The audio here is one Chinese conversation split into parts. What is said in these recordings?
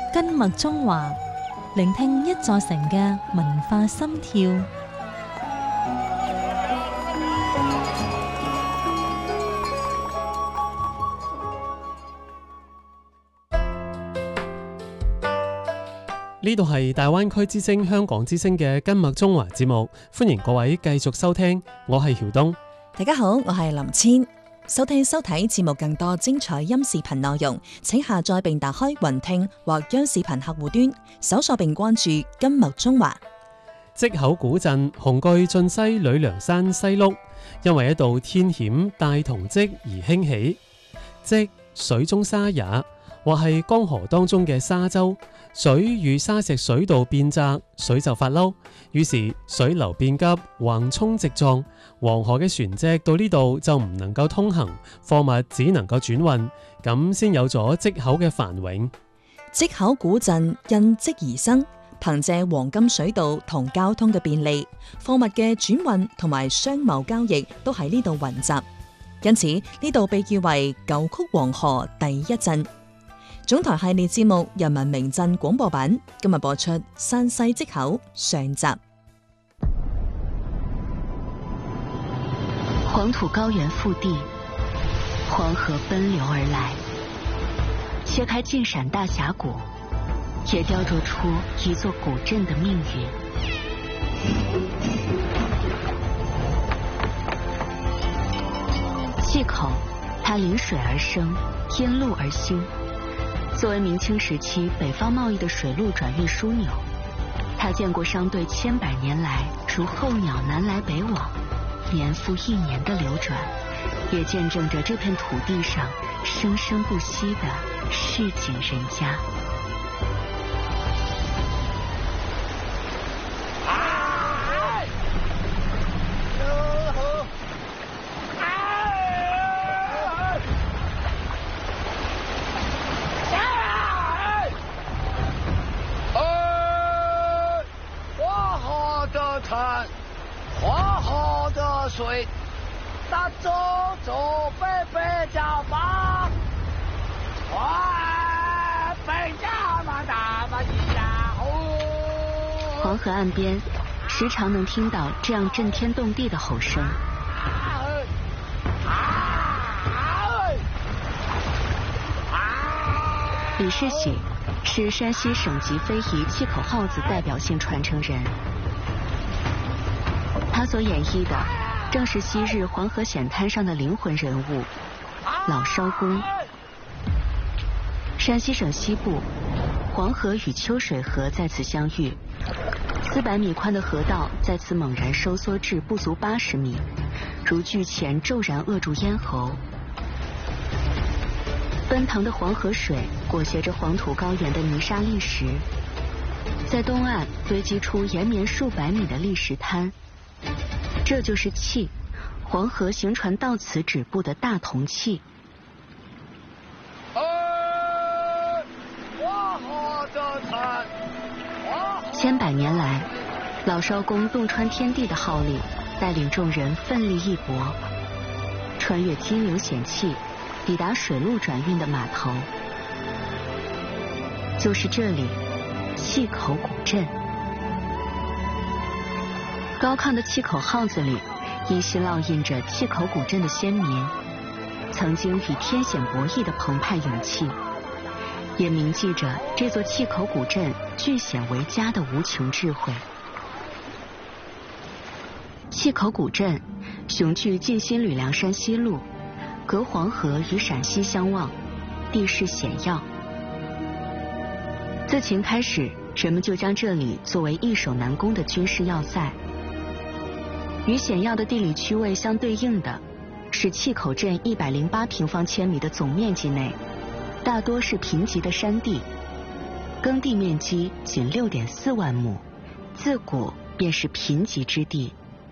根脈中華，聆聽一座城嘅文化心跳。 呢度係大灣區之聲香港之聲嘅根脈中華節目，歡迎各位繼續收聽，我係曉東。 大家好，我係林千。收聽收睇節目更多精彩音視頻內容，請下載並打開雲聽或央視頻客戶端，搜索並關注根脈中華。 績口古鎮雄踞晉西呂梁山西麓，因為一道天險大同跡而興起。跡，水中沙也，或係江河當中嘅沙洲。水與沙石水道變窄，水就發嬲，於是水流變急，橫衝直撞，黃河嘅船隻到呢度就唔能夠通行，貨物只能夠轉運，咁先有咗績口嘅繁榮。 績口古鎮因績而生，憑借黃金水道同交通嘅便利，貨物嘅轉運同埋商貿交易都喺呢度雲集，因此呢度被譽為九曲黃河第一鎮。總台系列節目《人民名鎮》廣播版今日播出山西績口上集。 黃土高原腹地，黃河奔流而來，切開盡閃大峽谷，也雕琢出一座古鎮的命運。績口，它臨水而生，因陸而興。作為明清時期北方貿易的水陸轉運樞紐，它見過商隊千百年來如候鳥南來北往，年復一年的流轉，也見證着這片土地上生生不息的市井人家。 黄河的水，它走走北北叫吧，北家嘛大嘛一呀吼。 黄河岸邊，時常能聽到這樣震天動地的吼聲。李世喜是山西省級非遺績口號子代表性傳承人。他所演繹的正是昔日黃河險灘上的靈魂人物老艄公。山西省西部，黃河與秋水河在此相遇，400米寬的河道在此猛然收縮至不足80米，如巨鉗驟然扼住咽喉。奔騰的黃河水裹挾着黃土高原的泥沙礫石，在東岸堆積出延綿數百米的礫石灘。這就是契，黃河行船到此止步的大同契。千百年來，老艄公洞穿天地的號令，帶領眾人奮力一搏，穿越激流險契，抵達水陸轉運的碼頭，就是這裡，績口古鎮。高亢的績口號子裡，依稀烙印着績口古鎮的先民曾經與天險博弈的澎湃勇氣，也銘記着這座績口古鎮據險為家的無窮智慧。績口古鎮雄踞晉新呂梁山西麓，隔黃河與陝西相望，地勢險要。自秦開始，人們就將這裡作為易守難攻的軍事要塞。與險要的地理區位相對應的是績口鎮108平方千米的總面積內，大多是貧瘠的山地，耕地面積僅6.4萬畝，自古便是貧瘠之地。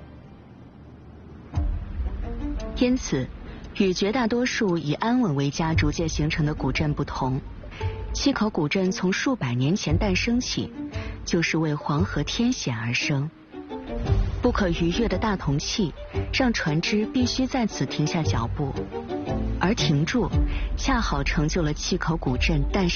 因此，與絕大多數以安穩為家逐漸形成的古鎮不同，績口古鎮從數百年前誕生起，就是為黃河天險而生。不可逾越的大同契讓船隻必須在此停下腳步，而停住恰好成就了績口古鎮誕生